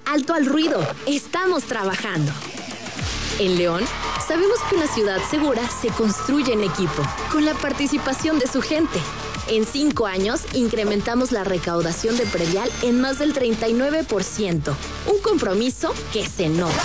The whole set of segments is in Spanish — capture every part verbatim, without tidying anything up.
alto al ruido, estamos trabajando. En León, sabemos que una ciudad segura se construye en equipo, con la participación de su gente. En cinco años, incrementamos la recaudación de predial en más del treinta y nueve por ciento. Un compromiso que se nota.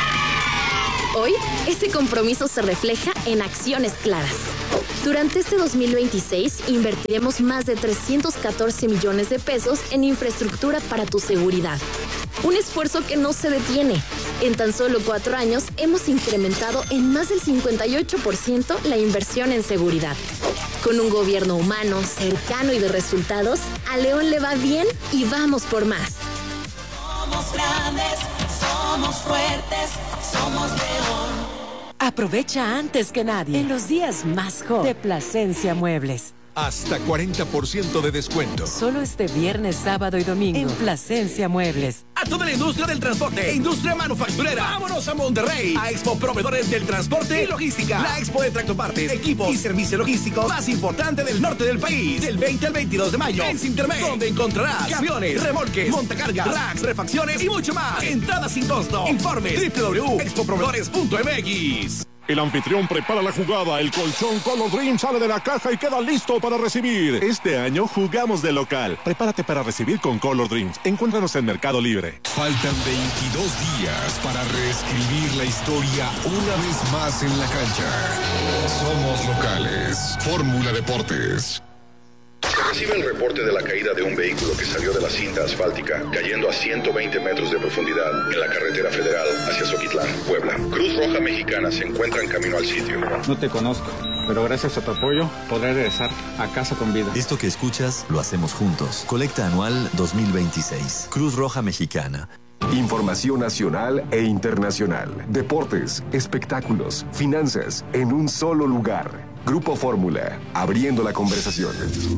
Hoy, ese compromiso se refleja en acciones claras. Durante este dos mil veintiséis, invertiremos más de trescientos catorce millones de pesos en infraestructura para tu seguridad. Un esfuerzo que no se detiene. En tan solo cuatro años, hemos incrementado en más del cincuenta y ocho por ciento la inversión en seguridad. Con un gobierno humano, cercano y de resultados, a León le va bien y vamos por más. Somos grandes, somos fuertes, somos León. Aprovecha antes que nadie en los días más hot de Plasencia Muebles. Hasta cuarenta por ciento de descuento. Solo este viernes, sábado y domingo en Plasencia Muebles. A toda la industria del transporte e industria manufacturera. Vámonos a Monterrey, a Expo Proveedores del Transporte y Logística. La Expo de tractopartes, equipos y servicio logístico más importante del norte del país. Del veinte al veintidós de mayo en Cintermec, donde encontrarás camiones, remolques, montacargas, racks, refacciones y mucho más. Entrada sin costo. Informe doble u doble u doble u punto expo proveedores punto m x. El anfitrión prepara la jugada, el colchón Color Dream sale de la caja y queda listo para recibir. Este año jugamos de local. Prepárate para recibir con Color Dreams. Encuéntranos en Mercado Libre. Faltan veintidós días para reescribir la historia una vez más en la cancha. Somos locales. Fórmula Deportes. Se recibe el reporte de la caída de un vehículo que salió de la cinta asfáltica, cayendo a ciento veinte metros de profundidad en la carretera federal hacia Zoquitlán, Puebla. Cruz Roja Mexicana se encuentra en camino al sitio. No te conozco, pero gracias a tu apoyo podré regresar a casa con vida. Esto que escuchas lo hacemos juntos. Colecta anual dos mil veintiséis. Cruz Roja Mexicana. Información nacional e internacional. Deportes, espectáculos, finanzas, en un solo lugar. Grupo Fórmula, abriendo la conversación.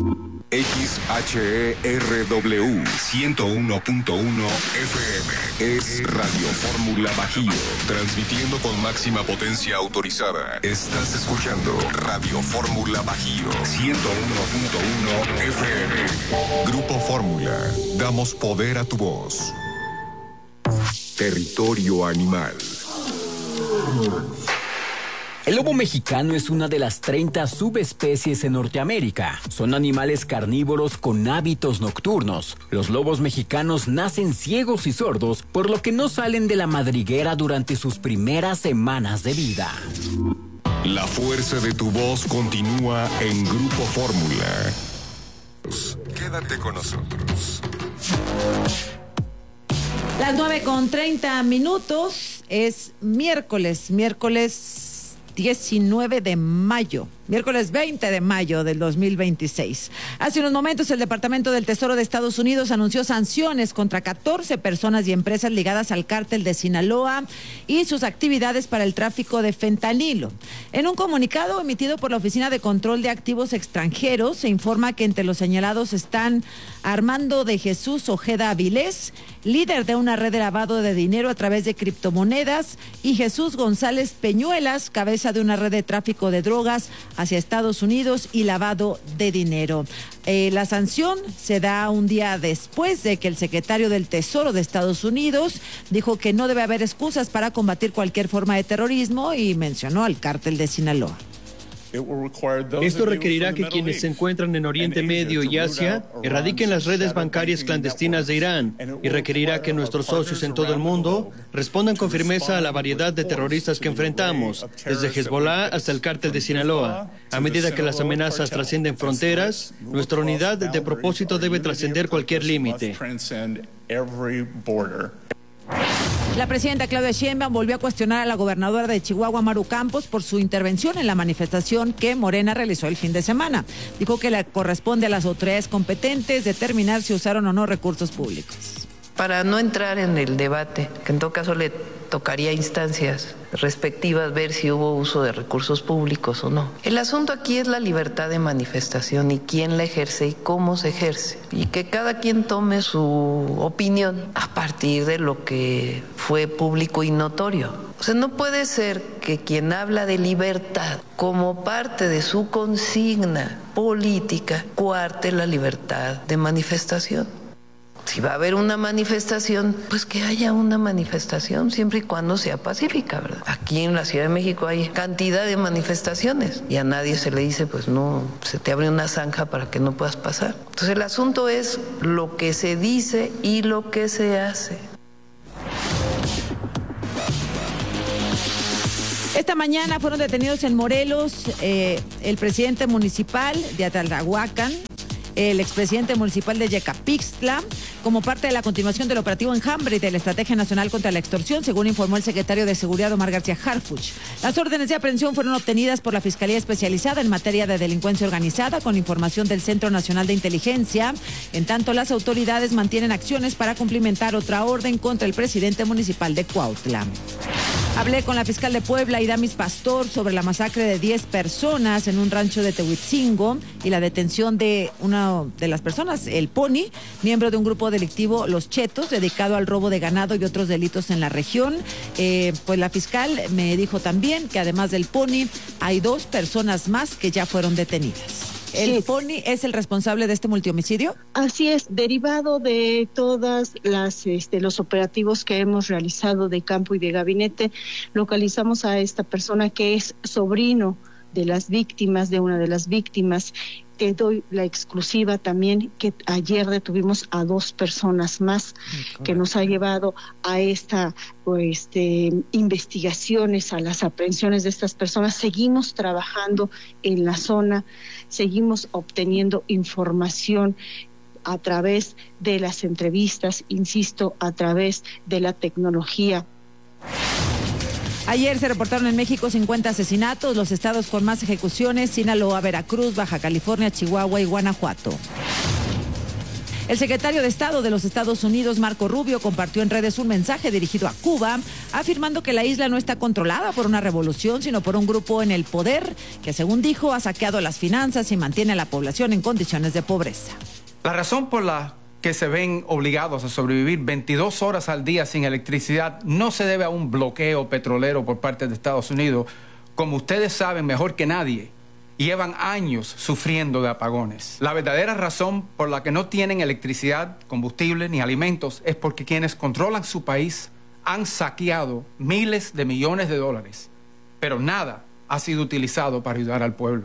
X H E R W ciento uno punto uno F M es Radio Fórmula Bajío, transmitiendo con máxima potencia autorizada. Estás escuchando Radio Fórmula Bajío ciento uno punto uno F M. Grupo Fórmula, damos poder a tu voz. Territorio animal. El lobo mexicano es una de las treinta subespecies en Norteamérica. Son animales carnívoros con hábitos nocturnos. Los lobos mexicanos nacen ciegos y sordos, por lo que no salen de la madriguera durante sus primeras semanas de vida. La fuerza de tu voz continúa en Grupo Fórmula. Quédate con nosotros. Las nueve con treinta minutos, es miércoles, miércoles diecinueve de mayo, miércoles veinte de mayo del dos mil veintiséis. Hace unos momentos el Departamento del Tesoro de Estados Unidos anunció sanciones contra catorce personas y empresas ligadas al cártel de Sinaloa y sus actividades para el tráfico de fentanilo. En un comunicado emitido por la Oficina de Control de Activos Extranjeros, se informa que entre los señalados están Armando de Jesús Ojeda Avilés, líder de una red de lavado de dinero a través de criptomonedas, y Jesús González Peñuelas, cabeza de una red de tráfico de drogas hacia Estados Unidos y lavado de dinero. Eh, la sanción se da un día después de que el secretario del Tesoro de Estados Unidos dijo que no debe haber excusas para combatir cualquier forma de terrorismo y mencionó al cártel de Sinaloa. Esto requerirá que quienes se encuentran en Oriente Medio y Asia erradiquen las redes bancarias clandestinas de Irán y requerirá que nuestros socios en todo el mundo respondan con firmeza a la variedad de terroristas que enfrentamos, desde Hezbollah hasta el cártel de Sinaloa. A medida que las amenazas trascienden fronteras, nuestra unidad de propósito debe trascender cualquier límite. La presidenta Claudia Sheinbaum volvió a cuestionar a la gobernadora de Chihuahua, Maru Campos, por su intervención en la manifestación que Morena realizó el fin de semana. Dijo que le corresponde a las autoridades competentes determinar si usaron o no recursos públicos. Para no entrar en el debate, que en todo caso le tocaría a instancias respectivas ver si hubo uso de recursos públicos o no. El asunto aquí es la libertad de manifestación y quién la ejerce y cómo se ejerce. Y que cada quien tome su opinión a partir de lo que fue público y notorio. O sea, no puede ser que quien habla de libertad como parte de su consigna política coarte la libertad de manifestación. Si va a haber una manifestación, pues que haya una manifestación siempre y cuando sea pacífica, ¿verdad? Aquí en la Ciudad de México hay cantidad de manifestaciones y a nadie se le dice, pues no, se te abre una zanja para que no puedas pasar. Entonces el asunto es lo que se dice y lo que se hace. Esta mañana fueron detenidos en Morelos eh, el presidente municipal de Atlahuacán, el expresidente municipal de Yecapixtla, como parte de la continuación del operativo Enjambre y de la Estrategia Nacional contra la Extorsión, según informó el secretario de Seguridad Omar García Harfuch. Las órdenes de aprehensión fueron obtenidas por la Fiscalía Especializada en Materia de Delincuencia Organizada con información del Centro Nacional de Inteligencia. En tanto, las autoridades mantienen acciones para cumplimentar otra orden contra el presidente municipal de Cuautla. Hablé con la fiscal de Puebla, Idamis Pastor, sobre la masacre de diez personas en un rancho de Tehuitzingo y la detención de una de las personas, el Pony, miembro de un grupo delictivo, Los Chetos, dedicado al robo de ganado y otros delitos en la región. Eh, pues la fiscal me dijo también que además del Pony, hay dos personas más que ya fueron detenidas. ¿El sí. Pony es el responsable de este multihomicidio? Así es, derivado de todas las este, los operativos que hemos realizado de campo y de gabinete, localizamos a esta persona que es sobrino de las víctimas, de una de las víctimas. Te doy la exclusiva también que ayer detuvimos a dos personas más, okay, que nos ha llevado a esta pues, este, investigaciones, a las aprehensiones de estas personas. Seguimos trabajando en la zona, seguimos obteniendo información a través de las entrevistas, insisto, a través de la tecnología. Ayer se reportaron en México cincuenta asesinatos, los estados con más ejecuciones: Sinaloa, Veracruz, Baja California, Chihuahua y Guanajuato. El secretario de Estado de los Estados Unidos, Marco Rubio, compartió en redes un mensaje dirigido a Cuba, afirmando que la isla no está controlada por una revolución, sino por un grupo en el poder que, según dijo, ha saqueado las finanzas y mantiene a la población en condiciones de pobreza. La razón por la que se ven obligados a sobrevivir veintidós horas al día sin electricidad no se debe a un bloqueo petrolero por parte de Estados Unidos. Como ustedes saben mejor que nadie, llevan años sufriendo de apagones. La verdadera razón por la que no tienen electricidad, combustible ni alimentos es porque quienes controlan su país han saqueado miles de millones de dólares, pero nada ha sido utilizado para ayudar al pueblo.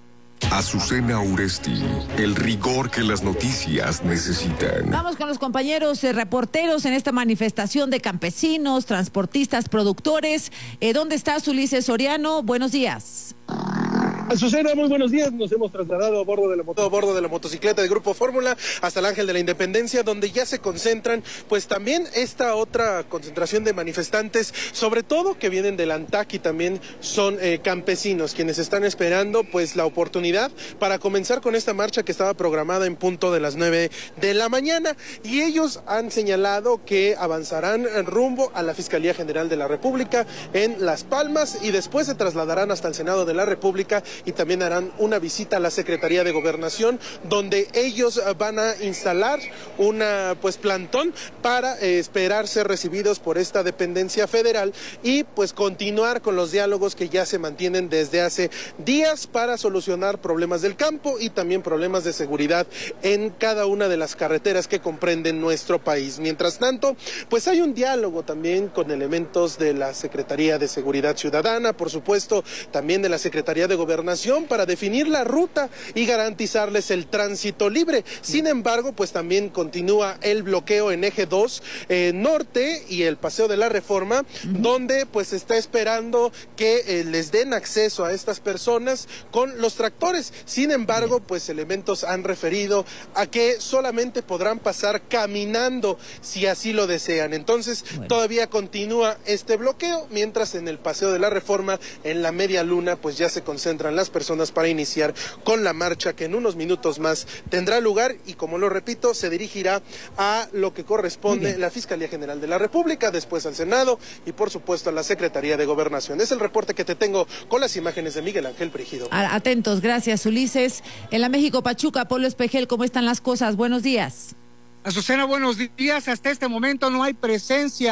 Azucena Uresti, el rigor que las noticias necesitan. Vamos con los compañeros eh, reporteros en esta manifestación de campesinos, transportistas, productores. Eh, ¿Dónde está Ulises Soriano? Buenos días. Azucena, muy buenos días. Nos hemos trasladado a bordo de la, moto, a bordo de la motocicleta del Grupo Fórmula hasta el Ángel de la Independencia, donde ya se concentran, pues también esta otra concentración de manifestantes, sobre todo que vienen del ANTAC y también son eh, campesinos, quienes están esperando pues la oportunidad para comenzar con esta marcha que estaba programada en punto de las nueve de la mañana, y ellos han señalado que avanzarán rumbo a la Fiscalía General de la República en Las Palmas y después se trasladarán hasta el Senado de la República y también harán una visita a la Secretaría de Gobernación, donde ellos van a instalar una pues plantón para eh, esperar ser recibidos por esta dependencia federal y pues continuar con los diálogos que ya se mantienen desde hace días para solucionar problemas del campo y también problemas de seguridad en cada una de las carreteras que comprenden nuestro país. Mientras tanto, pues hay un diálogo también con elementos de la Secretaría de Seguridad Ciudadana, por supuesto, también de la Secretaría de Gobernación, para definir la ruta y garantizarles el tránsito libre. Sin embargo, pues también continúa el bloqueo en eje dos eh, norte y el Paseo de la Reforma, uh-huh, donde pues se está esperando que eh, les den acceso a estas personas con los tractores. Sin embargo, pues elementos han referido a que solamente podrán pasar caminando si así lo desean. Entonces, bueno, todavía continúa este bloqueo, mientras en el Paseo de la Reforma, en la media luna, pues ya se concentran las personas para iniciar con la marcha que en unos minutos más tendrá lugar y, como lo repito, se dirigirá a lo que corresponde la Fiscalía General de la República, después al Senado y por supuesto a la Secretaría de Gobernación. Es el reporte que te tengo con las imágenes de Miguel Ángel Prígido. Atentos, gracias Ulises. En la México Pachuca, Polo Espejel, ¿cómo están las cosas? Buenos días. Azucena, buenos días. Hasta este momento no hay presencia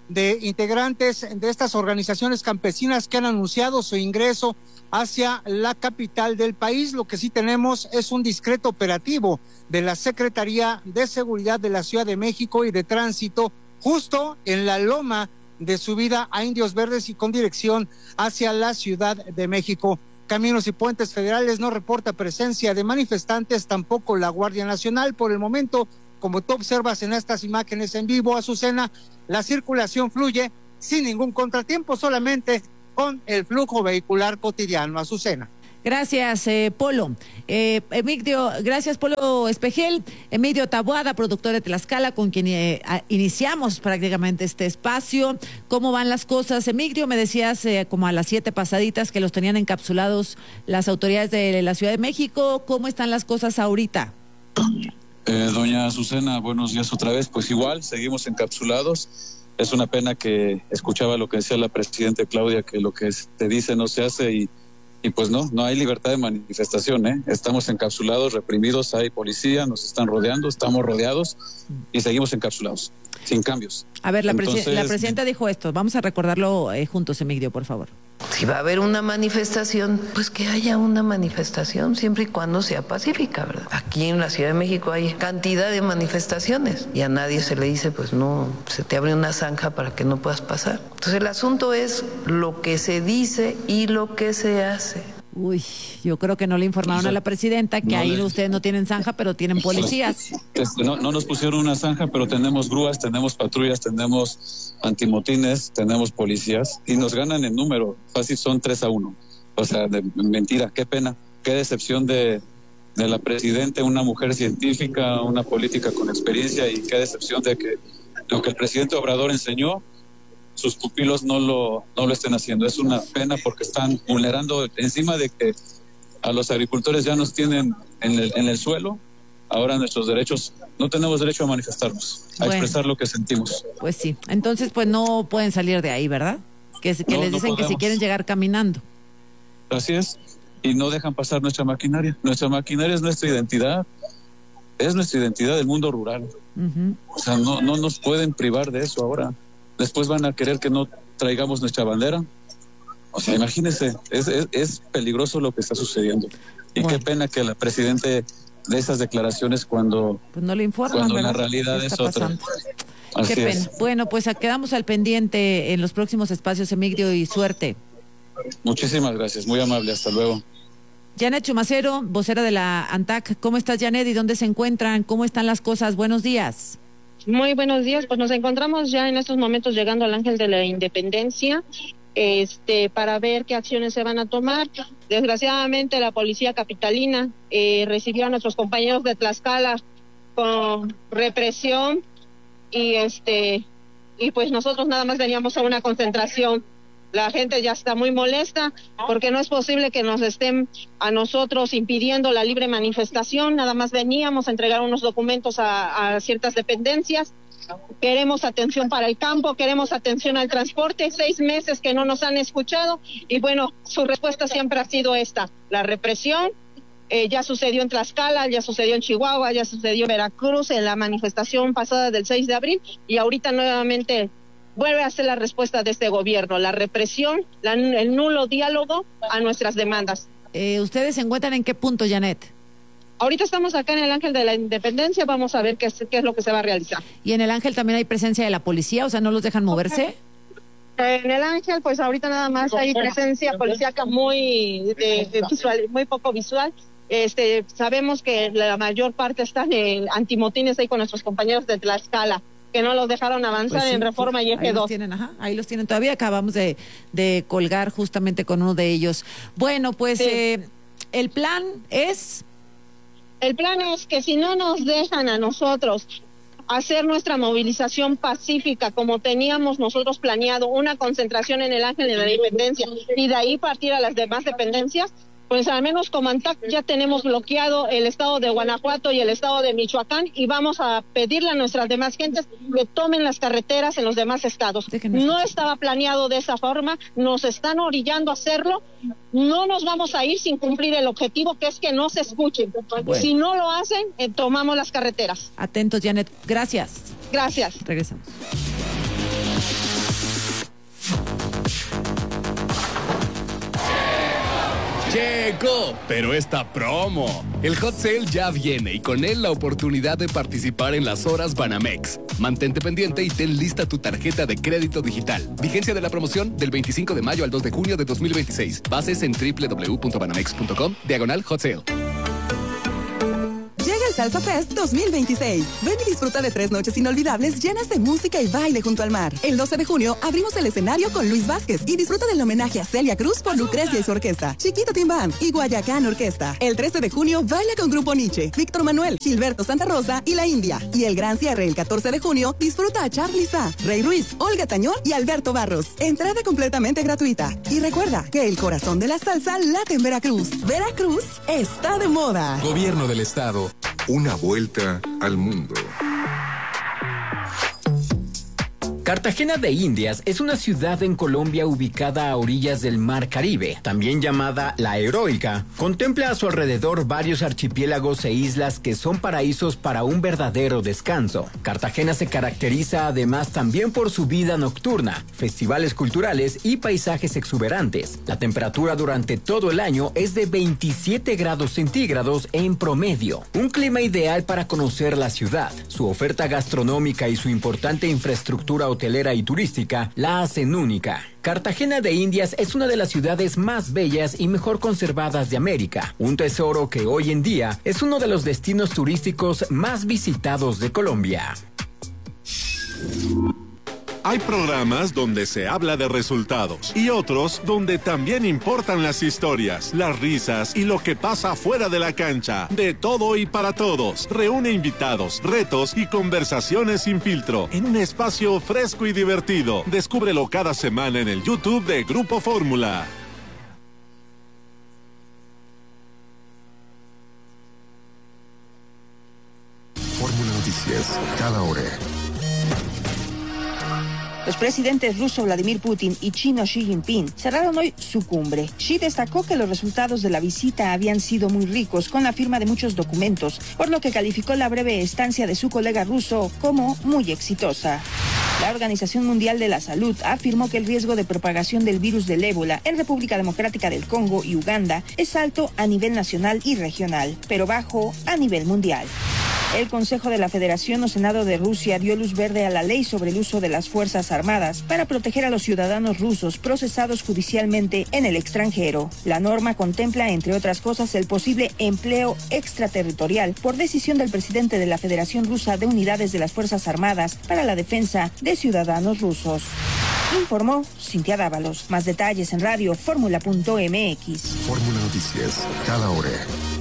de integrantes de estas organizaciones campesinas que han anunciado su ingreso hacia la capital del país. Lo que sí tenemos es un discreto operativo de la Secretaría de Seguridad de la Ciudad de México y de Tránsito, justo en la loma de subida a Indios Verdes y con dirección hacia la Ciudad de México. Caminos y Puentes Federales no reporta presencia de manifestantes, tampoco la Guardia Nacional. Por el momento, como tú observas en estas imágenes en vivo, Azucena, la circulación fluye sin ningún contratiempo, solamente con el flujo vehicular cotidiano. Azucena. Gracias, eh, Polo. Eh, Emigdio, gracias, Polo Espejel. Emigdio Taboada, productor de Tlaxcala, con quien eh, a, iniciamos prácticamente este espacio. ¿Cómo van las cosas, Emigdio? Me decías eh, como a las siete pasaditas que los tenían encapsulados las autoridades de la Ciudad de México. ¿Cómo están las cosas ahorita? Eh, doña Azucena, buenos días otra vez. Pues igual, seguimos encapsulados. Es una pena que escuchaba lo que decía la presidenta Claudia, que lo que te dice no se hace y Y pues no, no hay libertad de manifestación, ¿eh? Estamos encapsulados, reprimidos, hay policía, nos están rodeando, estamos rodeados y seguimos encapsulados, sin cambios. A ver, la, Entonces, presi- la presidenta dijo esto, vamos a recordarlo eh, juntos, Emigdio, por favor. Si va a haber una manifestación, pues que haya una manifestación, siempre y cuando sea pacífica, ¿verdad? Aquí en la Ciudad de México hay cantidad de manifestaciones y a nadie se le dice, pues no, se te abre una zanja para que no puedas pasar. Entonces el asunto es lo que se dice y lo que se hace. Uy, yo creo que no le informaron a la presidenta que no ahí le... ustedes no tienen zanja, pero tienen policías. Este, no, no nos pusieron una zanja, pero tenemos grúas, tenemos patrullas, tenemos antimotines, tenemos policías y nos ganan en número. Fácil son tres a uno. O sea, de, mentira, qué pena, qué decepción de, de la presidenta, una mujer científica, una política con experiencia y qué decepción de que lo que el presidente Obrador enseñó, sus pupilos no lo no lo estén haciendo. Es una pena porque están vulnerando encima de que a los agricultores ya nos tienen en el, en el suelo. Ahora nuestros derechos, no tenemos derecho a manifestarnos, a bueno, expresar lo que sentimos. Pues sí, entonces pues no pueden salir de ahí, ¿verdad? Que, que no, les dicen no que si quieren llegar caminando. Así es, y no dejan pasar nuestra maquinaria. Nuestra maquinaria es nuestra identidad, es nuestra identidad del mundo rural. Uh-huh. O sea, no, no nos pueden privar de eso ahora. Después van a querer que no traigamos nuestra bandera. O sea, imagínense, es, es, es peligroso lo que está sucediendo. Y bueno, qué pena que la presidenta de esas declaraciones cuando, pues no le informan, cuando ¿verdad? la realidad es otra. Qué pena. Es. Bueno, pues quedamos al pendiente en los próximos espacios, Emigdio, y suerte. Muchísimas gracias, muy amable, hasta luego. Janet Chumacero, vocera de la ANTAC. ¿Cómo estás, Janet? ¿Y dónde se encuentran? ¿Cómo están las cosas? Buenos días. Muy buenos días, pues nos encontramos ya en estos momentos llegando al Ángel de la Independencia, este, para ver qué acciones se van a tomar. Desgraciadamente la policía capitalina eh, recibió a nuestros compañeros de Tlaxcala con represión y este y pues nosotros nada más veníamos a una concentración. La gente ya está muy molesta porque no es posible que nos estén a nosotros impidiendo la libre manifestación. Nada más veníamos a entregar unos documentos a, a ciertas dependencias. Queremos atención para el campo, queremos atención al transporte. Seis meses que no nos han escuchado y bueno, su respuesta siempre ha sido esta: la represión. Eh, ya sucedió en Tlaxcala, ya sucedió en Chihuahua, ya sucedió en Veracruz, en la manifestación pasada del seis de abril y ahorita nuevamente vuelve a ser la respuesta de este gobierno, la represión, la, el nulo diálogo a nuestras demandas. Eh, ¿Ustedes se encuentran en qué punto, Janet? Ahorita estamos acá en el Ángel de la Independencia, vamos a ver qué es, qué es lo que se va a realizar. ¿Y en el Ángel también hay presencia de la policía? O sea, ¿no los dejan moverse? En el Ángel, pues ahorita nada más hay presencia policíaca muy, de, de visual, muy poco visual. Este, sabemos que la mayor parte están en antimotines ahí con nuestros compañeros de Tlaxcala, que no los dejaron avanzar pues sí, en Reforma sí, y Eje dos. Tienen, ajá, ahí los tienen todavía, acabamos de, de colgar justamente con uno de ellos. Bueno, pues sí. eh, el plan es... El plan es que si no nos dejan a nosotros hacer nuestra movilización pacífica como teníamos nosotros planeado, una concentración en el Ángel de la Independencia y de ahí partir a las demás dependencias, pues al menos como ANTAC ya tenemos bloqueado el estado de Guanajuato y el estado de Michoacán y vamos a pedirle a nuestras demás gentes que tomen las carreteras en los demás estados. No estaba planeado de esa forma, nos están orillando a hacerlo, no nos vamos a ir sin cumplir el objetivo que es que no se escuchen. Bueno. Si no lo hacen, eh, tomamos las carreteras. Atentos, Janet. Gracias. Gracias. Regresamos. Checo, pero esta promo. El Hot Sale ya viene y con él la oportunidad de participar en las horas Banamex. Mantente pendiente y ten lista tu tarjeta de crédito digital. Vigencia de la promoción del veinticinco de mayo al dos de junio de dos mil veintiséis. Bases en doble u doble u doble u punto banamex punto com, diagonal Hot Sale. Llega el Salsa Fest dos mil veintiséis. Ven y disfruta de tres noches inolvidables llenas de música y baile junto al mar. El doce de junio abrimos el escenario con Luis Vázquez y disfruta del homenaje a Celia Cruz por Lucrecia y su orquesta, Chiquito Tim Band y Guayacán Orquesta. El trece de junio baila con Grupo Nietzsche, Víctor Manuel, Gilberto Santa Rosa y La India. Y el gran cierre el catorce de junio disfruta a Charly Sa, Rey Ruiz, Olga Tañón y Alberto Barros. Entrada completamente gratuita. Y recuerda que el corazón de la salsa late en Veracruz. Veracruz está de moda. Gobierno del Estado. Una vuelta al mundo. Cartagena de Indias es una ciudad en Colombia ubicada a orillas del Mar Caribe, también llamada La Heroica. Contempla a su alrededor varios archipiélagos e islas que son paraísos para un verdadero descanso. Cartagena se caracteriza además también por su vida nocturna, festivales culturales y paisajes exuberantes. La temperatura durante todo el año es de veintisiete grados centígrados en promedio. Un clima ideal para conocer la ciudad. Su oferta gastronómica y su importante infraestructura hotelera y turística la hacen única. Cartagena de Indias es una de las ciudades más bellas y mejor conservadas de América, un tesoro que hoy en día es uno de los destinos turísticos más visitados de Colombia. Hay programas donde se habla de resultados y otros donde también importan las historias, las risas y lo que pasa fuera de la cancha. De todo y para todos. Reúne invitados, retos y conversaciones sin filtro en un espacio fresco y divertido. Descúbrelo cada semana en el YouTube de Grupo Fórmula. Fórmula Noticias, cada hora. Los presidentes ruso Vladimir Putin y chino Xi Jinping cerraron hoy su cumbre. Xi destacó que los resultados de la visita habían sido muy ricos, con la firma de muchos documentos, por lo que calificó la breve estancia de su colega ruso como muy exitosa. La Organización Mundial de la Salud afirmó que el riesgo de propagación del virus del ébola en República Democrática del Congo y Uganda es alto a nivel nacional y regional, pero bajo a nivel mundial. El Consejo de la Federación o Senado de Rusia dio luz verde a la ley sobre el uso de las Fuerzas Armadas para proteger a los ciudadanos rusos procesados judicialmente en el extranjero. La norma contempla, entre otras cosas, el posible empleo extraterritorial por decisión del presidente de la Federación Rusa de Unidades de las Fuerzas Armadas para la defensa de ciudadanos rusos. Informó Cintia Dávalos. Más detalles en radio fórmula punto m x. Fórmula Noticias, cada hora.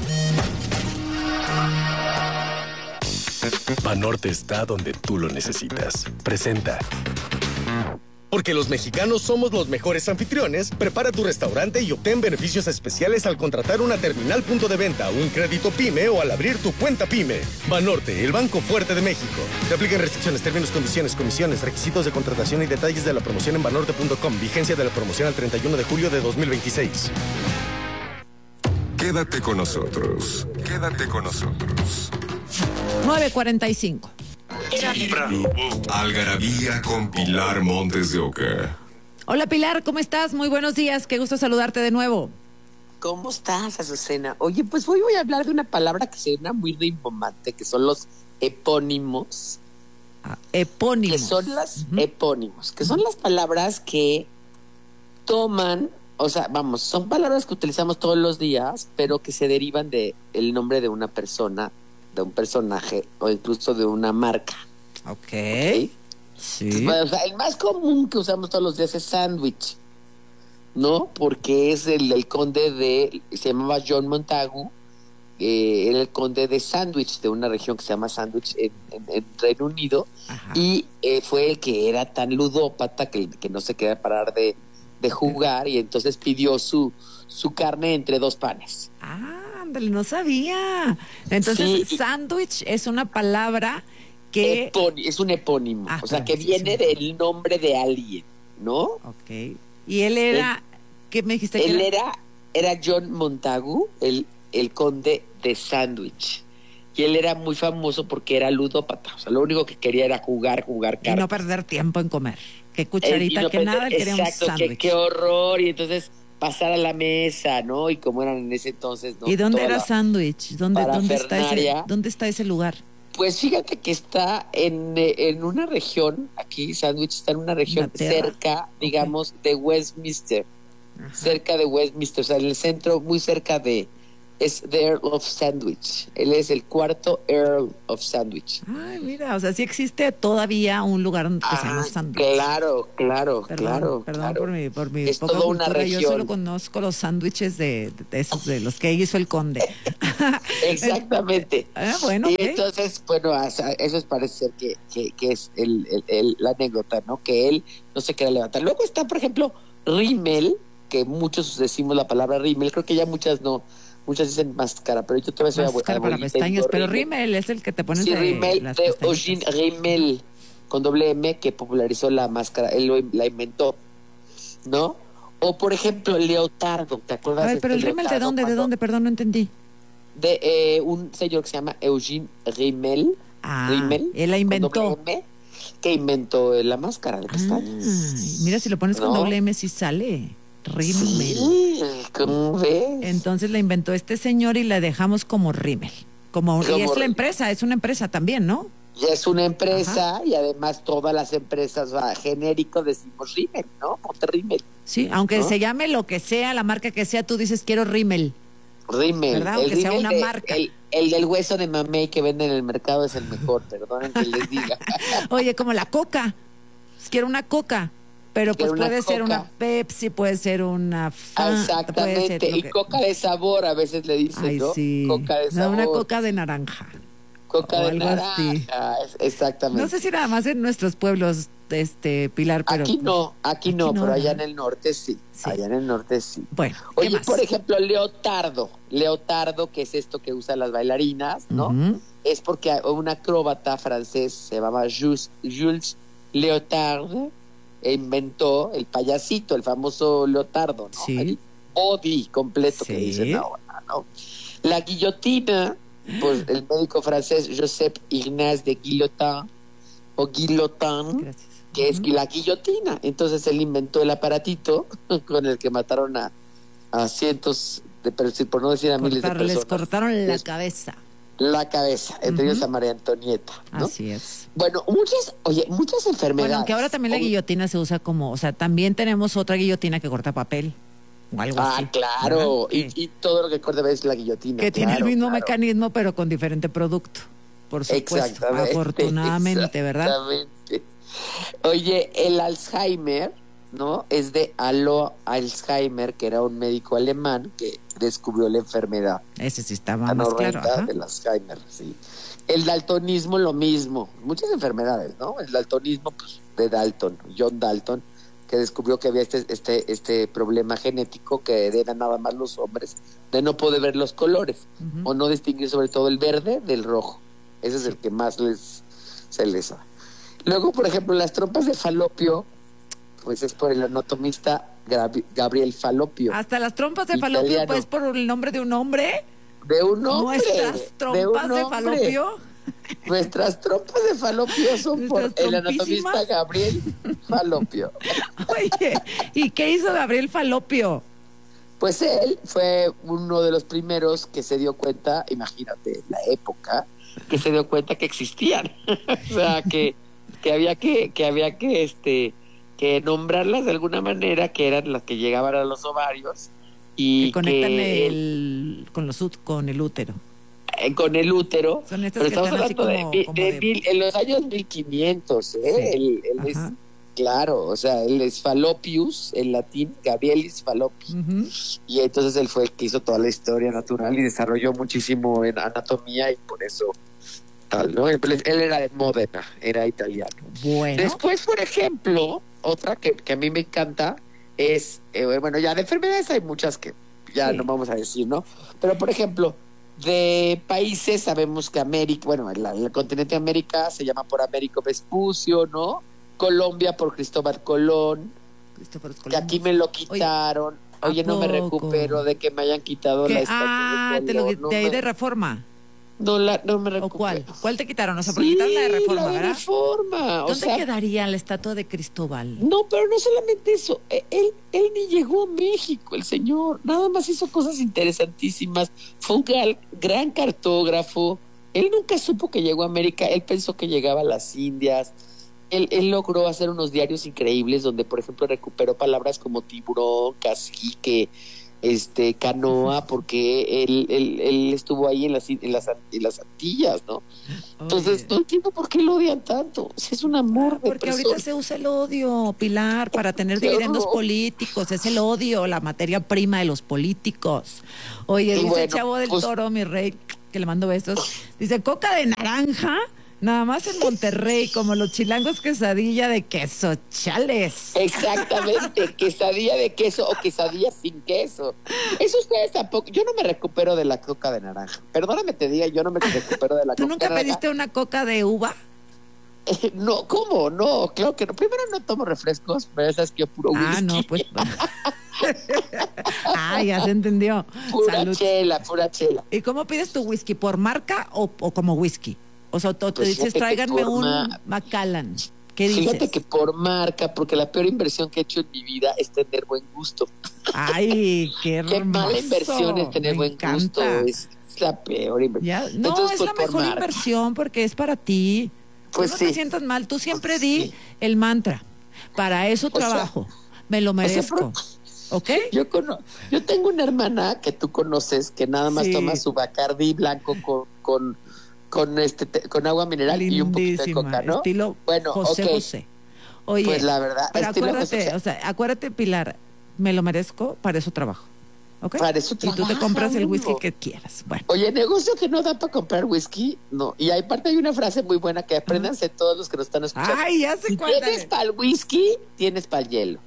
Banorte está donde tú lo necesitas. Presenta. Porque los mexicanos somos los mejores anfitriones, prepara tu restaurante y obtén beneficios especiales al contratar una terminal punto de venta, un crédito PYME o al abrir tu cuenta PYME. Banorte, el banco fuerte de México. Te aplican restricciones, términos, condiciones, comisiones, requisitos de contratación y detalles de la promoción en banorte punto com. Vigencia de la promoción al treinta y uno de julio de dos mil veintiséis. Quédate con nosotros. Quédate con nosotros. nueve cuarenta y cinco. Algarabía con Pilar Montes de Oca. Hola Pilar, ¿cómo estás? Muy buenos días, qué gusto saludarte de nuevo. ¿Cómo estás, Azucena? Oye, pues hoy voy a hablar de una palabra que suena muy rimbombante, que son los epónimos. Ah, epónimos. Que son las uh-huh. epónimos, que son las palabras que toman, o sea, vamos, son palabras que utilizamos todos los días, pero que se derivan de el nombre de una persona, de un personaje o incluso de una marca. Ok. ¿Okay? Sí. Entonces, bueno, o sea, el más común que usamos todos los días es sándwich, ¿no? Porque es el, el conde de, se llamaba John Montagu, eh, era el conde de Sandwich, de una región que se llama Sandwich en, en, en Reino Unido. Ajá. Y eh, fue el que era tan ludópata que, que no se quería parar de, de jugar y entonces pidió su, su carne entre dos panes. Ah. No sabía. Entonces, sí. Sándwich es una palabra que... Epón- es un epónimo. Ah, o sea, que viene del nombre de alguien, ¿no? Ok. Y él era... Él, ¿qué me dijiste que él era? era? Era John Montagu, el, el conde de Sandwich. Y él era muy famoso porque era ludópata. O sea, lo único que quería era jugar, jugar cartas. Y no perder tiempo en comer. Qué cucharita, eh, no que perder, nada, él quería un sándwich. Qué, qué horror. Y entonces... pasar a la mesa, ¿no? Y como eran en ese entonces, ¿no? ¿Y dónde Toda era la Sandwich? ¿Dónde, ¿dónde, está ese, parafernalia. ¿Dónde está ese lugar? Pues fíjate que está en, eh, en una región, aquí Sandwich está en una región Inglaterra. cerca, digamos, de Westminster. Cerca de Westminster, o sea, en el centro, muy cerca de... Es The Earl of Sandwich. Él es el cuarto Earl of Sandwich. Ay, mira, o sea, sí existe todavía un lugar donde que se llama Sandwich. Claro, claro, Perdón, claro. perdón claro. por mi, por mi Es poca toda una cultura. Yo región. solo conozco los sándwiches de, de esos de los que hizo el conde. Exactamente. Ah, bueno, y ok. entonces, bueno, hasta- eso parece ser que, que, que es el, el- el- la anécdota, ¿no? Que él no se quería levantar. Luego está, por ejemplo, rímel, que muchos decimos la palabra rímel, creo que ya muchas no, muchas dicen máscara, pero yo te voy a decir Máscara para pestañas, pero rímel es el que te pones Sí, de rímel las de pestañitas. Eugene Rímel, con doble M, que popularizó la máscara, él lo- la inventó, ¿no? O, por ejemplo, leotardo, ¿te acuerdas? A ver, de pero el este rímel de leotardo dónde, de cuando- dónde, perdón, no entendí. De eh, un señor que se llama Eugene Rímel, Ah, Rímel, él la con inventó. doble M, que inventó eh, la máscara de pestañas. Ay, mira, si lo pones con ¿No? doble M sí sale. Rímel. Sí, ¿cómo ves? Entonces la inventó este señor y la dejamos como rímel. Como, y Como es la rímel. empresa, es una empresa también, ¿no? Y es una empresa y además todas las empresas va, genérico decimos Rímel, ¿no? Ponte Rímel. Sí, aunque ¿No? se llame lo que sea, la marca que sea, tú dices quiero rímel. Rímel. ¿Verdad? El Aunque sea rímel una de- marca. El, el del hueso de mamey que venden en el mercado es el mejor, perdonen que les diga. Oye, como la coca. Quiero una coca. Pero pues Quiero una puede ser Coca. una Pepsi, puede ser una Fanta, puede Exactamente. ser lo Y que- coca de sabor a veces le dicen, Ay, ¿no? sí. Coca de No, sabor. una coca de naranja. Coca o de algo naranja. así. es- Exactamente. No sé si nada más en nuestros pueblos, este Pilar, pero Aquí no, aquí no, Aquí no, pero allá en ¿verdad? el norte sí. Allá en el norte sí. Bueno, ¿qué Oye, más? por ejemplo, leotardo. Leotardo, que es esto que usan las bailarinas, ¿no? Ujú. Es porque un acróbata francés se llamaba Jules, Jules Leotard e inventó el payasito, el famoso leotardo, ¿no? Sí. El body completo que Sí. dicen ahora, ¿no? La guillotina, pues el médico francés Joseph Ignace de Guillotin o Guillotin, que es la guillotina. Entonces él inventó el aparatito con el que mataron a, a cientos de personas, por no decir a miles de Cortar- les personas. cortaron la Es- cabeza. La cabeza, entre Ujú. ellos a María Antonieta, ¿no? Así es. Bueno, muchas, oye, muchas enfermedades. Bueno, aunque ahora también la Ob- guillotina se usa como, o sea, también tenemos otra guillotina que corta papel o algo Ah, así. claro, ¿verdad? y, y todo lo que corta es la guillotina. Que tiene el claro, mismo claro. mecanismo, pero con diferente producto. Por supuesto, Exactamente, afortunadamente, ¿verdad? Exactamente. Oye, el Alzheimer, ¿no? Es de Alo Alzheimer, que era un médico alemán que descubrió la enfermedad. Ese sí estaba La más horrenda claro. ajá. del Alzheimer, sí. El daltonismo, lo mismo. Muchas enfermedades, ¿no? El daltonismo, pues, de Dalton, John Dalton, que descubrió que había este, este, este problema genético que heredan nada más los hombres, de no poder ver los colores, o no distinguir sobre todo el verde del rojo. Ese es el que más les se les da. Luego, por ejemplo, las trompas de falopio, pues es por el anatomista Gabi- Gabriel Falopio. Hasta las trompas de falopio, Italiano. pues por el nombre de un hombre. De un hombre. Nuestras de trompas un de, hombre. falopio. Nuestras trompas de falopio son por Nuestras el anatomista trompísimas. Gabriel Falopio. Oye, ¿y qué hizo Gabriel Falopio? Pues él fue uno de los primeros que se dio cuenta, imagínate, la época, que se dio cuenta que existían. O sea, que, que había que, que había que este que nombrarlas de alguna manera, que eran las que llegaban a los ovarios y Que conectan que el, con, los, ut- con el útero. eh, con el útero. Son estas Pero que estamos están así hablando como- de, como de de- mil- en los años mil quinientos, ¿eh? Sí. Él, él es, Ajá. claro, o sea, él es Fallopius, en latín, Gabrielis Fallopius. Ujú. Y entonces él fue el que hizo toda la historia natural y desarrolló muchísimo en anatomía y por eso tal, ¿no? Él, él era de Módena, era italiano. Bueno. Después, por ejemplo, otra que, que a mí me encanta es, eh, bueno, ya de enfermedades hay muchas que ya Sí. no vamos a decir, ¿no? Pero, por ejemplo, de países sabemos que América, bueno, el, el continente de América se llama por Américo Vespucio, ¿no? Colombia por Cristóbal Colón, Cristóbal que Colón. aquí me lo quitaron. ¿a Oye, no me poco? recupero de que me hayan quitado ¿Qué? la estatua Ah, de te lo, Colón. no de ahí me- de Reforma. No, la, no me recupero. ¿O cuál? ¿Cuál te quitaron? O sea, porque Sí, quitaron la de Reforma, la de ¿verdad? Reforma. O ¿Dónde sea, quedaría la estatua de Cristóbal? No, pero no solamente eso. Él, él ni llegó a México, el señor. Nada más hizo cosas interesantísimas. Fue un gran, gran cartógrafo. Él nunca supo que llegó a América. Él pensó que llegaba a las Indias. Él, él logró hacer unos diarios increíbles donde, por ejemplo, recuperó palabras como tiburón, cacique, este, canoa, porque él, él, él estuvo ahí en las, en las, en las Antillas, ¿no? Entonces, no entiendo por qué lo odian tanto. Si es un amor de Porque persona. ahorita se usa el odio, Pilar, para tener Qué dividendos horror. políticos. Es el odio, la materia prima de los políticos. Oye, Y dice bueno, el Chavo del pues- Toro, mi rey, que le mando besos. Dice, coca de naranja, nada más en Monterrey, como los chilangos quesadilla de queso, chales. Exactamente, quesadilla de queso o quesadilla sin queso. Eso ustedes tampoco. Yo no me recupero de la coca de naranja. Perdóname, te diga, yo no me recupero de la ¿Tú coca nunca de naranja. pediste una coca de uva? Eh, no, ¿cómo? No, claro que no. Primero no tomo refrescos, pero esas que yo puro whisky. Ah, no, pues. Ah, ya se entendió. Pura Salud. chela, pura chela. ¿Y cómo pides tu whisky? ¿Por marca o, o como whisky? O sea, tú te Pues dices, fíjate que tráiganme por un ma- Macallan. ¿Qué dices? Fíjate que por marca, porque la peor inversión que he hecho en mi vida es tener buen gusto. Ay, qué hermoso. Qué mala inversión es tener Me buen encanta. gusto. Es, es la peor inversión. Ya, no, Entonces, es pues, la por mejor marca. inversión porque es para ti. Pues Tú no sí. te sientas mal. Tú siempre di el mantra. Para eso sea, trabajo. Me lo sea, merezco. ¿Ok? Yo, cono- yo tengo una hermana que tú conoces que nada más Sí. toma su Bacardi blanco con con, con este te- con agua mineral y un poquito de Lindísima, coca, ¿no? estilo Bueno, José ok. José. Oye, Pues la verdad, pero estilo acuérdate, José José. o sea, acuérdate, Pilar, me lo merezco, para eso trabajo. ¿Ok? Para eso Y tú te trabaja compras el uno. whisky que quieras. Bueno. Oye, negocio que no da para comprar whisky, no. Y aparte hay una frase muy buena que apréndanse todos los que nos están escuchando. Ay, ya sé si cuál tienes es. para el whisky, tienes para el hielo.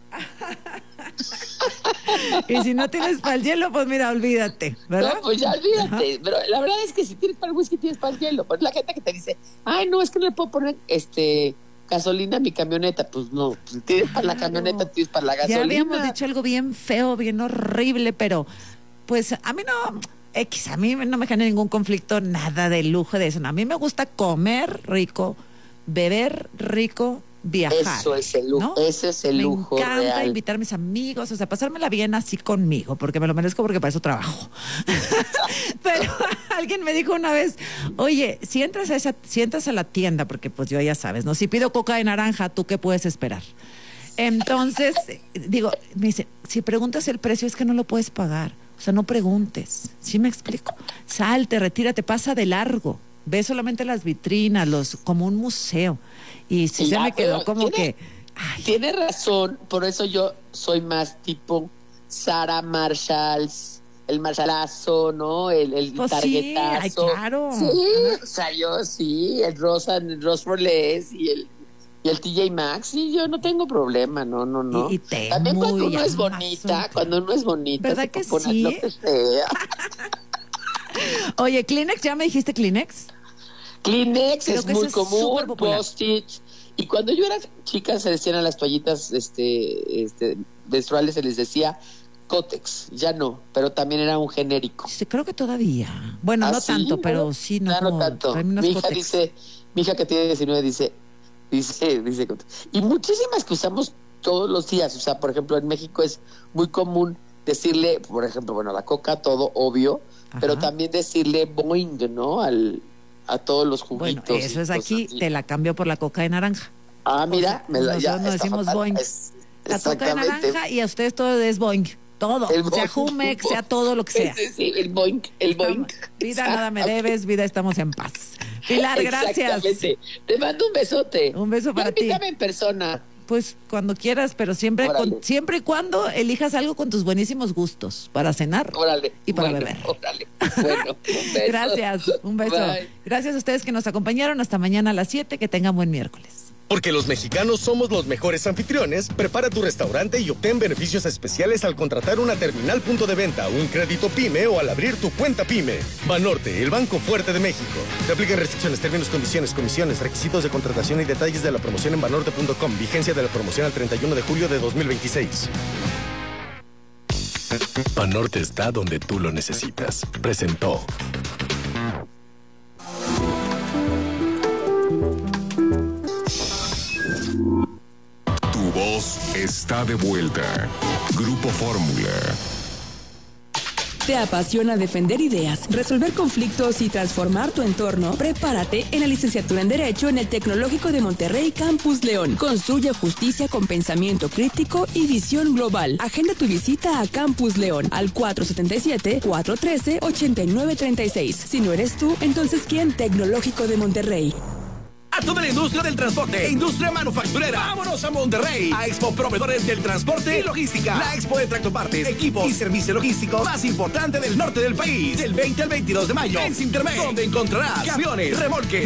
Y si no tienes para el hielo, pues mira, olvídate, ¿verdad? No, pues ya olvídate. Pero la verdad es que si tienes para el whisky, tienes para el hielo. Pues la gente que te dice, ay, no, es que no le puedo poner este gasolina a mi camioneta. Pues no, si tienes para la camioneta, tienes para la gasolina. Ya habíamos dicho algo bien feo, bien horrible, pero pues a mí no, X, a mí no me genera ningún conflicto, nada de lujo de eso. No, a mí me gusta comer rico, beber rico, viajar. Eso es el lujo, ¿no? ese es el Me lujo encanta real. invitar a mis amigos, o sea, pasármela bien así conmigo, porque me lo merezco, porque para eso trabajo. Pero alguien me dijo una vez, oye, si entras a esa, si entras a la tienda, porque pues yo ya sabes, ¿no? Si pido coca de naranja, ¿tú qué puedes esperar? Entonces, digo, me dice, si preguntas el precio es que no lo puedes pagar. O sea, no preguntes. ¿Sí me explico? Salte, retírate, pasa de largo. Ve solamente las vitrinas, los, como un museo. Y sí Y se ya, me quedó pero como tiene- que, Tiene razón, por eso yo soy más tipo Sara Marshalls, el Marshallazo, ¿no? El, el Pues sí, targetazo. ay, claro. Sí, o sea, yo sí, el Rosa, el Ross Roles y el y el T J Maxx, sí, yo no tengo problema, no, no, no. Y- y te También cuando muy uno es Amazon. bonita, cuando uno es bonita, ¿Verdad se que pone sí? lo que sea. oye, Kleenex, ¿ya me dijiste Kleenex? Kleenex Creo es que muy ese es súper común, popular. Post-it. Y cuando yo era chica se decían a las toallitas este, este, menstruales, se les decía Cotex. Ya no, pero también era un genérico. Sí, creo que todavía. Bueno, ¿Ah, no sí? tanto, ¿No? pero sí, no, Ya no como tanto. traen unas Mi hija Kotex. dice, mi hija que tiene diecinueve dice, dice, dice Cotex. Y muchísimas que usamos todos los días. O sea, por ejemplo, en México es muy común decirle, por ejemplo, bueno, a la coca todo obvio, pero también decirle Boing, ¿no? Al, a todos los Bueno, juguitos. eso y es cosas aquí, así. te la cambio por la coca de naranja. Ah, mira, O sea, me la, ya nosotros no está decimos fatal. Boing. Es- La coca de exactamente. naranja y a ustedes todo es Boing. Todo. El sea Boing. Jumex, sea todo lo que sea. Sí, sí, el boink, el boink. Vida, nada me debes, vida, estamos en paz. Pilar, gracias. Exactamente. Te mando un besote. Un beso para ti. Invítame en persona. Pues cuando quieras, pero siempre, Órale. con, siempre y cuando elijas algo con tus buenísimos gustos para cenar Órale. y para Bueno, beber. Órale. Bueno, un beso. Gracias, un beso. Bye. Gracias a ustedes que nos acompañaron. Hasta mañana a las siete. Que tengan buen miércoles. Porque los mexicanos somos los mejores anfitriones, prepara tu restaurante y obtén beneficios especiales al contratar una terminal punto de venta, un crédito PYME o al abrir tu cuenta PYME. Banorte, el banco fuerte de México. Se aplican restricciones, términos, condiciones, comisiones, requisitos de contratación y detalles de la promoción en banorte punto com. Vigencia de la promoción al treinta y uno de julio de dos mil veintiséis. Banorte está donde tú lo necesitas. Presentó. voz está de vuelta. Grupo Fórmula. ¿Te apasiona defender ideas, resolver conflictos y transformar tu entorno? Prepárate en la licenciatura en Derecho en el Tecnológico de Monterrey Campus León. Construye justicia con pensamiento crítico y visión global. Agenda tu visita a Campus León al cuatro siete siete, cuatro uno tres, ocho nueve tres seis. Si no eres tú, entonces ¿quién? Tecnológico de Monterrey. A toda la industria del transporte e industria manufacturera. Vámonos a Monterrey, a Expo Proveedores del Transporte y Logística. La expo de tractopartes, equipos y servicio logístico más importante del norte del país. Del veinte al veintidós de mayo en Sintermex, donde encontrarás camiones, remolques,